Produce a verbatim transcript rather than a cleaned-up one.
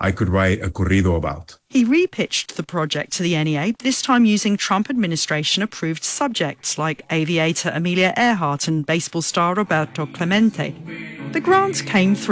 I could write a corrido about. He repitched the project to the N E A, this time using Trump administration-approved subjects like aviator Amelia Earhart and baseball star Roberto Clemente. The grant came through